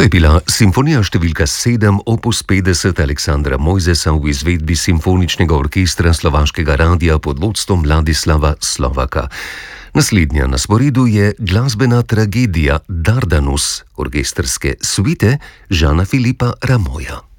To je bila simfonija številka 7 opus 50 Aleksandra Mojzesa v izvedbi Simfoničnega orkestra Slovaškega radia pod vodstvom Ladislava Slovaka. Naslednja na sporedu je glasbena tragedija Dardanus orkestrske suite Žana Filipa Ramoja.